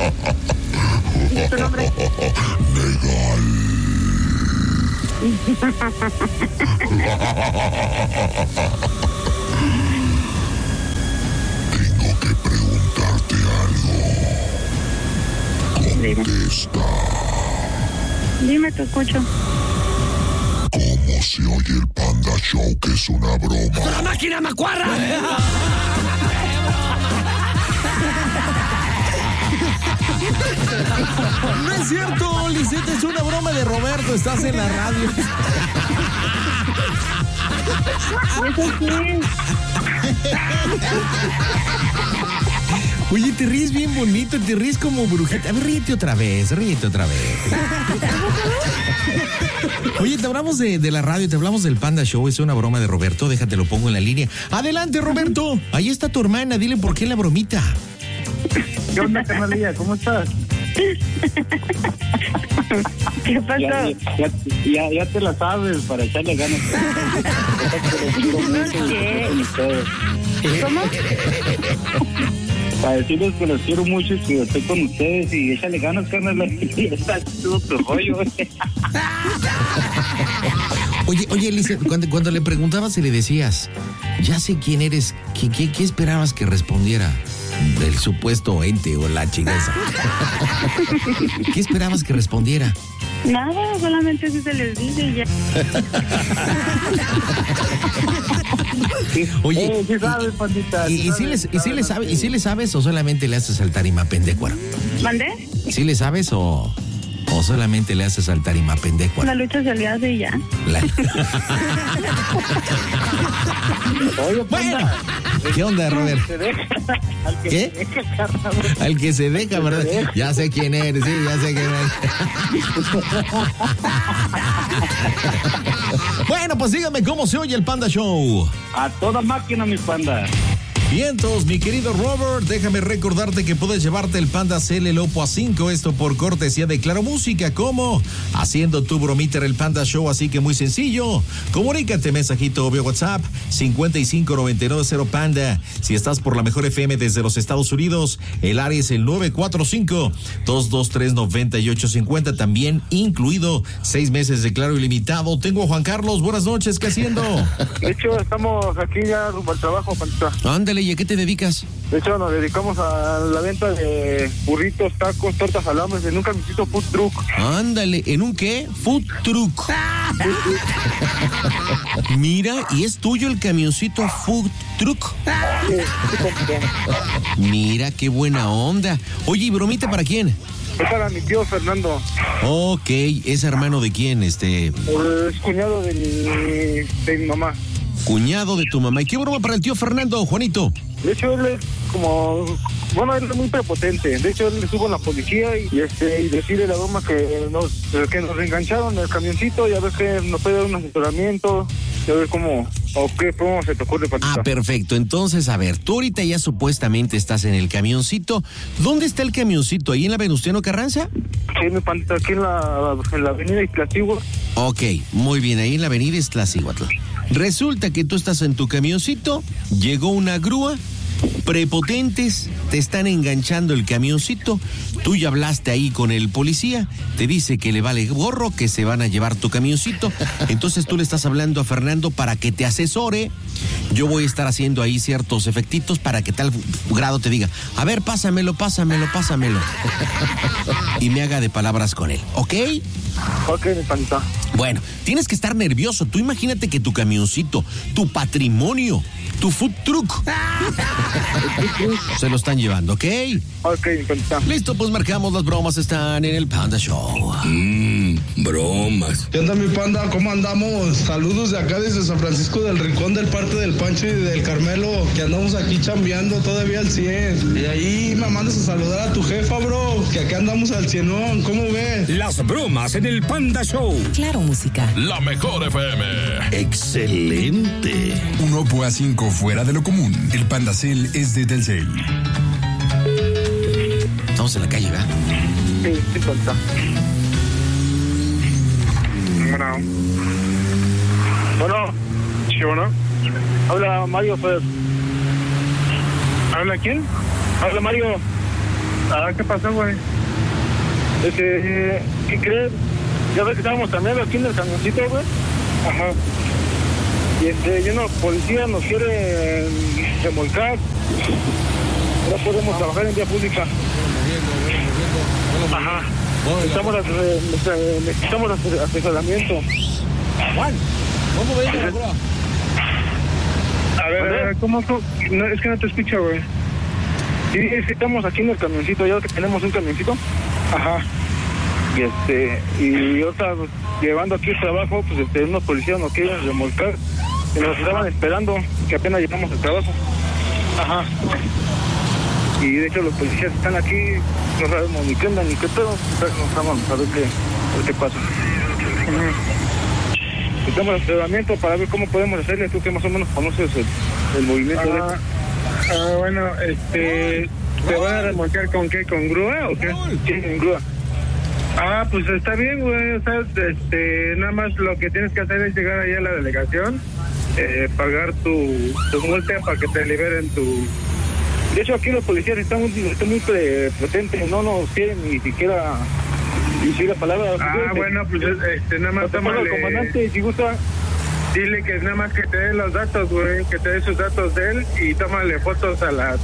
¿Y tu nombre? Tengo que preguntarte algo. Contesta. Dime, te escucho. ¿Cómo se oye el Panda Show, que es una broma? ¡La máquina macuarra! No es cierto, Lisette, es una broma de Roberto, estás en la radio. ¿Eso qué? Oye, te ríes bien bonito, te ríes como brujita. A ver, ríete otra vez. Oye, te hablamos de la radio, te hablamos del Panda Show, es una broma de Roberto, déjate, lo pongo en la línea. Adelante, Roberto, ahí está tu hermana, dile por qué la bromita. ¿Qué onda, carnalilla? ¿Cómo estás? ¿Qué pasó? Ya te la sabes, para echarle ganas. ¿Cómo? Para decirles que los quiero mucho y que estoy con ustedes y échale ganas, carnal. Está todo tu rollo. Oye, Elise, cuando le preguntabas y le decías, ya sé quién eres, ¿qué esperabas que respondiera? Del supuesto ente o la chingada. ¿Qué esperabas que respondiera? Nada, solamente si se les dice y ya. Oye, ¿qué sabes, pandita? ¿Y si le sabes o solamente le haces saltar y mapendecuaro? ¿Mandé? ¿Sí le sabes o solamente le haces saltar y mapendecuaro? La lucha se le hace y ya. Oye, Bueno, ¿qué onda, Robert? ¿Qué? Al que se deja, ¿verdad? Ya sé quién eres, sí, ya sé quién eres. Bueno, pues dígame cómo se oye el Panda Show. A toda máquina, mis pandas. Vientos, mi querido Robert, déjame recordarte que puedes llevarte el Panda CL Lopo a 5, esto por cortesía de Claro Música. ¿Cómo? Haciendo tu bromita en el Panda Show, así que muy sencillo. Comunícate, mensajito vía WhatsApp, 55990 Panda. Si estás por la mejor FM desde los Estados Unidos, el área es el 945-223-9850, también incluido 6 meses de Claro ilimitado. Tengo a Juan Carlos, buenas noches, ¿qué haciendo? De hecho, estamos aquí ya rumbo al trabajo, pandita. Ándale, ¿y a qué te dedicas? De hecho, nos dedicamos a la venta de burritos, tacos, tortas, alambres en un camioncito food truck. Ándale, ¿en un qué? Food truck. Mira, ¿y es tuyo el camioncito food truck? Mira, qué buena onda. Oye, ¿y bromita para quién? Es para mi tío Fernando. Ok, ¿es hermano de quién? Es cuñado de mi mamá. Cuñado de tu mamá. ¿Y qué broma para el tío Fernando, Juanito? De hecho, él es como... Bueno, él es muy prepotente. De hecho, él estuvo en la policía y decirle la broma que nos engancharon en el camioncito y a ver que nos puede dar un asesoramiento y a ver cómo... o qué broma se te ocurre, patita. Ah, perfecto. Entonces, a ver, tú ahorita ya supuestamente estás en el camioncito. ¿Dónde está el camioncito? ¿Ahí en la Venustiano Carranza? Sí, mi pandita, aquí en la avenida Iztaccíhuatl. Ok, muy bien, ahí en la avenida Iztaccíhuatl. Resulta que tú estás en tu camioncito, llegó una grúa, prepotentes, te están enganchando el camioncito, tú ya hablaste ahí con el policía, te dice que le vale gorro, que se van a llevar tu camioncito, entonces tú le estás hablando a Fernando para que te asesore, yo voy a estar haciendo ahí ciertos efectitos para que tal grado te diga, a ver, pásamelo, y me haga de palabras con él, ¿ok? Ok, mi pandita. Bueno, tienes que estar nervioso. Tú imagínate que tu camioncito, tu patrimonio, tu food truck se lo están llevando, ¿ok? Ok, mi pandita. Listo, pues marcamos, las bromas están en el Panda Show. Bromas. ¿Qué onda, mi panda? ¿Cómo andamos? Saludos de acá desde San Francisco del Rincón, del parte del Pancho y del Carmelo, que andamos aquí chambeando todavía al 100. Y ahí me mandas a saludar a tu jefa, bro, que acá andamos al 100. ¿Cómo ves? Las bromas en el Panda Show. Claro Música. La mejor FM. Excelente. Un Oppo A5 fuera de lo común. El Panda Cell es de Telcel. Estamos en la calle, ¿verdad? Sí, pandita. Bueno. Sí, bueno. Habla Mario, pues. ¿Habla quién? Habla Mario. ¿Qué pasó, güey? ¿Qué crees? Ya ves que estábamos también aquí en el camioncito, güey. Ajá. Y una policía nos quiere remolcar. No podemos trabajar en vía pública. Ajá. Necesitamos asesoramiento. Juan, ¿cómo ves la grúa? A ver, ¿cómo? No, es que no te escucho, güey. Sí, es que estamos aquí en el camioncito, ya que tenemos un camioncito. Ajá. Y ahorita llevando aquí el trabajo, pues unos policías nos quieren remolcar. Y nos estaban esperando, que apenas llegamos al trabajo. Ajá. Y de hecho los policías están aquí, no sabemos ni qué onda ni qué pedo, entonces no sabemos a ver qué pasa. Necesitamos asesoramiento para ver cómo podemos hacerle, tú que más o menos conoces el movimiento de... bueno, ¿te van a remolcar con qué? ¿Con grúa o qué? Sí, en grúa. Pues está bien, güey, o sea, nada más lo que tienes que hacer es llegar ahí a la delegación, pagar tu multa para que te liberen tu... De hecho, aquí los policías están muy prepotentes, no nos quieren ni siquiera decir la palabra. Bueno, pues nada más tómale... al comandante, si gusta... Dile que nada más que te dé los datos, güey, que te dé sus datos de él y tómale fotos a las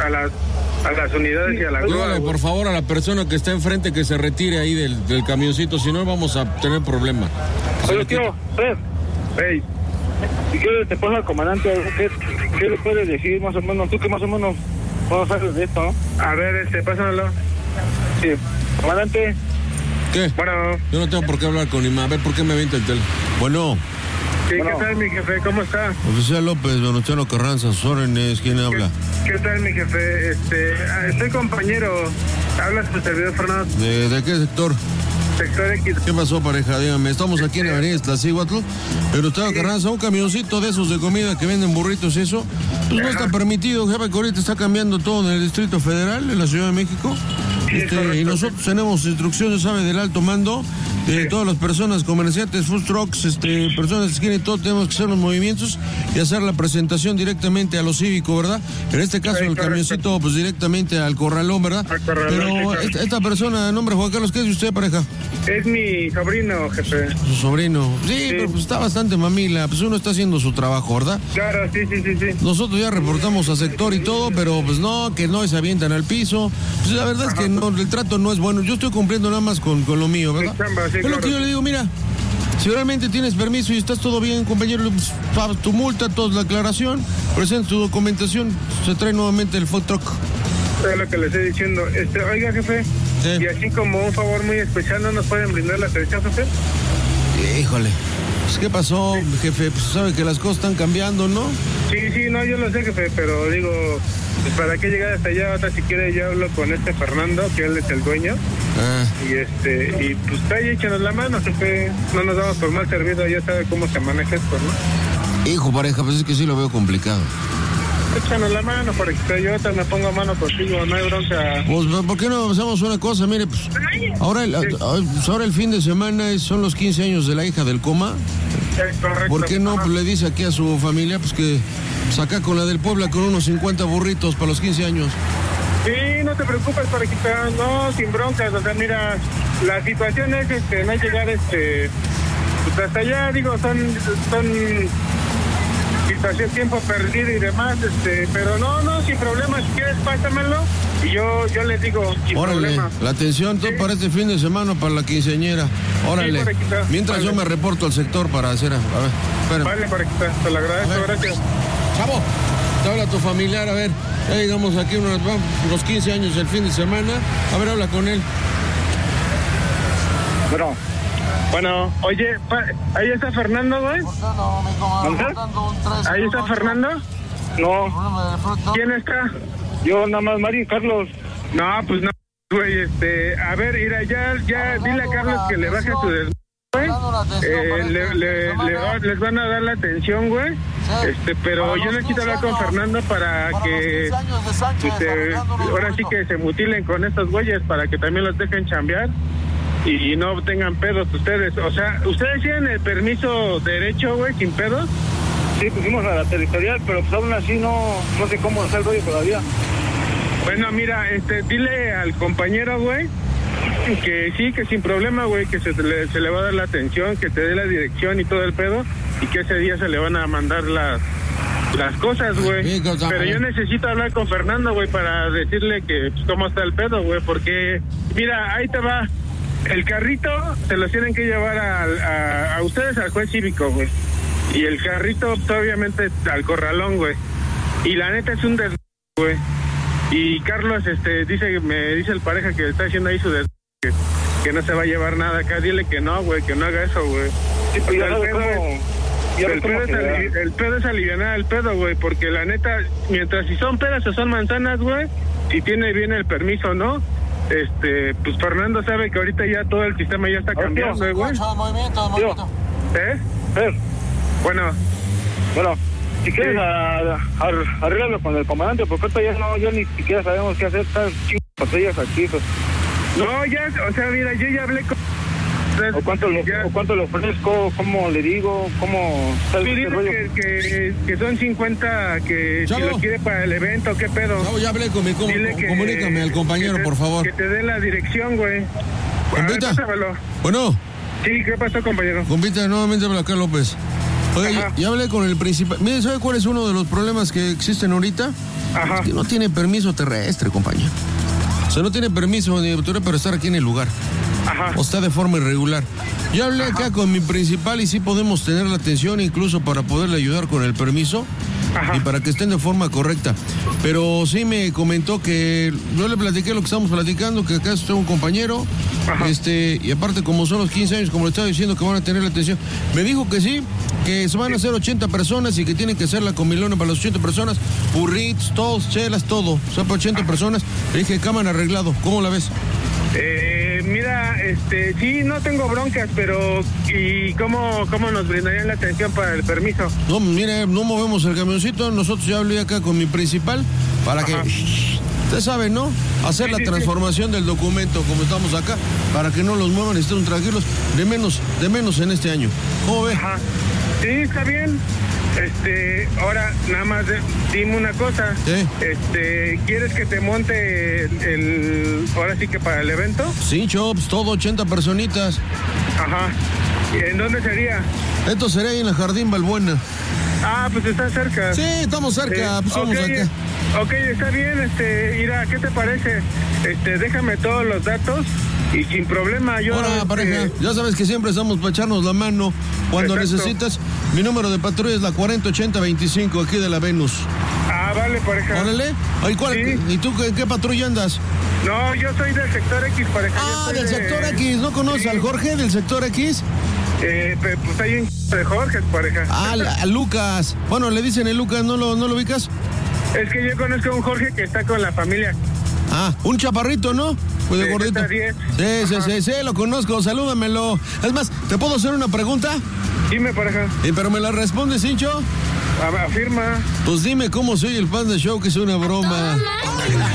unidades y a la grúa. Dígale, por favor, a la persona que está enfrente que se retire ahí del camioncito, si no vamos a tener problema. Oye, tío, Fred. Hey. Si quieres te pones al comandante, ¿qué le puedes decir más o menos? Tú que más o menos vamos a hacer de esto, ¿no? A ver, pásamelo. Sí. Comandante. ¿Qué? Bueno. Yo no tengo por qué hablar con Ima. A ver, ¿por qué me avienta el tel? Bueno. Sí, ¿qué tal, mi jefe? ¿Cómo está? Oficial López, Venustiano Carranza, sus órdenes, ¿quién habla? ¿Qué tal, mi jefe? Estoy compañero. Hablas tu servidor, Fernando. ¿De qué sector? Sector X. ¿Qué pasó, pareja? Dígame, estamos aquí en la avenida Iztaccíhuatl, Venustiano Carranza, un camioncito de esos de comida que venden burritos y eso, pues no está permitido, jefe, que ahorita está cambiando todo en el Distrito Federal, en la Ciudad de México. Y nosotros tenemos instrucciones, ¿sabe? Del alto mando, de todas las personas, comerciantes, food trucks, personas que quieren todo, tenemos que hacer los movimientos y hacer la presentación directamente a lo cívico, ¿verdad? En este caso, el camioncito, pues directamente al corralón, ¿verdad? Al corralón. Pero esta persona, nombre Juan Carlos, ¿qué es usted, pareja? Es mi sobrino, jefe. Su sobrino. Sí, pero pues está bastante mamila, pues uno está haciendo su trabajo, ¿verdad? Claro, sí. Nosotros ya reportamos a sector y todo, pero pues no, que no se avientan al piso. Pues la verdad es que no, el trato no es bueno. Yo estoy cumpliendo nada más con lo mío, ¿verdad? Sí, es lo que yo le digo, mira, si realmente tienes permiso y estás todo bien, compañero, pues, pagas tu multa, toda la aclaración, presenta tu documentación, se trae nuevamente el food truck. Es lo que le estoy diciendo. Oiga, jefe, sí. Y así como un favor muy especial, ¿no nos pueden brindar la atención, jefe? Híjole, pues ¿qué pasó, jefe? Pues sabe que las cosas están cambiando, ¿no? Sí, no, yo lo sé, jefe, pero digo, pues para qué llegar hasta allá, ahora si quiere yo hablo con Fernando, que él es el dueño. Y pues está ahí, échanos la mano, jefe, no nos damos por mal servido, ya sabe cómo se maneja esto, ¿no? Hijo, pareja, pues es que sí lo veo complicado. Échanos la mano, para que yo ahorita me pongo a mano contigo, no hay bronca. Pues, ¿por qué no hacemos una cosa? Mire, pues, ahora el fin de semana son los 15 años de la hija del coma. Correcto. ¿Por qué no pues, le dice aquí a su familia pues que saca con la del Puebla con unos 50 burritos para los 15 años? Sí, no te preocupes, parejita, no, sin broncas, o sea, mira, la situación es no llegar pues hasta allá, digo, son situación, tiempo perdido y demás, pero no, sin problema, si quieres pásamelo y yo les digo, sin problema. La atención todo para este fin de semana para la quinceañera, órale. Sí, mientras yo me reporto al sector para hacer, a ver, espérame. Vale, parejita, te lo agradezco, gracias. Chavo, te habla tu familiar, a ver, ya llegamos aquí unos 15 años el fin de semana, a ver, habla con él. Bueno, oye, ¿ahí está Fernando, güey? ¿Ahí está Fernando? No. ¿Quién está? Yo nada más, Mario y Carlos. No, pues no, güey, a ver, mira, ya, dile a Carlos que le baje su güey. Les van a dar la atención, güey. Pero yo necesito hablar con Fernando para que ahora sí que se mutilen con estos güeyes para que también los dejen chambear y no tengan pedos ustedes. O sea, ¿ustedes tienen el permiso derecho, güey, sin pedos? Sí, pusimos a la territorial, pero pues aún así no sé cómo hacer el rollo todavía. Bueno, mira, dile al compañero, güey, que sí, que sin problema, güey, que se le va a dar la atención, que te dé la dirección y todo el pedo, y que ese día se le van a mandar las cosas, güey. Sí, pero yo necesito hablar con Fernando, güey, para decirle que pues, cómo está el pedo, güey, porque, mira, ahí te va. El carrito se los tienen que llevar a ustedes al juez cívico, güey. Y el carrito, pues, obviamente, al corralón, güey. Y la neta es un güey. Y Carlos, me dice el pareja que está haciendo ahí su que no se va a llevar nada acá. Dile que no, güey, que no haga eso, güey. Sí, pues el pedo es alivianar el pedo, güey, porque la neta, mientras si son peras o son manzanas, güey, si tiene bien el permiso, ¿no? Pues Fernando sabe que ahorita ya todo el sistema ya está cambiando, güey. Movimiento. Bueno, si quieres arréglalo con el comandante, porque ahorita ya ni siquiera sabemos qué hacer, están patrullas aquí. Pues. No, ya, o sea, mira, yo ya hablé con... ¿O cuánto le ofrezco? ¿Cómo le digo? ¿Cómo está el rollo? Que son 50, que Chavo, si lo quiere para el evento, ¿qué pedo? No, ya hablé comunícame al compañero, por favor. Que te dé la dirección, güey. Compita. Bueno. Sí, ¿qué pasó, compañero? Compita, nuevamente habla acá López. Oye, ya hablé con el principal. Mire, ¿sabe cuál es uno de los problemas que existen ahorita? Ajá. Es que no tiene permiso terrestre, compañero. O sea, no tiene permiso ni autoridad para estar aquí en el lugar. Ajá. O está de forma irregular. Yo hablé acá con mi principal y sí podemos tener la atención incluso para poderle ayudar con el permiso. Ajá. Y para que estén de forma correcta. Pero sí me comentó que yo le platiqué lo que estamos platicando, que acá estoy un compañero. Ajá. Y aparte como son los 15 años, como le estaba diciendo, que van a tener la atención. Me dijo que sí, que se van a hacer 80 personas y que tienen que hacer la comilona para las 80 personas, burritos, todos, chelas, todo. O sea, para 80 personas. Le dije, cámara arreglado. ¿Cómo la ves? Mira, sí, no tengo broncas, pero ¿y cómo nos brindarían la atención para el permiso? No, mire, no movemos el camioncito, nosotros ya hablé acá con mi principal para que, usted sabe, ¿no? Hacer la transformación del documento como estamos acá, para que no los muevan y estén tranquilos, de menos en este año. ¿Cómo ve? Ajá. Sí, está bien. Ahora nada más dime una cosa. ¿Sí? ¿Quieres que te monte ahora sí que para el evento? Sí, Chops, todo 80 personitas. Ajá. ¿En dónde sería? Esto sería ahí en el Jardín Balbuena. Ah, pues está cerca. Sí, estamos cerca, pues somos acá. Ok, está bien, Ira, ¿qué te parece? Déjame todos los datos y sin problema yo... Hola, pareja, ya sabes que siempre estamos para echarnos la mano cuando necesitas. Mi número de patrulla es la 408025, aquí de la Venus. Ah, vale, pareja. Órale. Sí. ¿Y tú qué patrulla andas? No, yo soy del sector X, pareja. Ah, del sector X, ¿no conoces al Jorge del sector X? Pues hay un de Jorge, pareja. Ah, a Lucas. Bueno, le dicen el Lucas, ¿no lo ubicas? Es que yo conozco a un Jorge que está con la familia. Ah, un chaparrito, ¿no? Pues de gordito. Sí, lo conozco, salúdamelo. Es más, ¿te puedo hacer una pregunta? Dime, pareja. ¿Pero me la respondes, Hincho? Afirma. Pues dime cómo soy el Panda Show, que es una broma.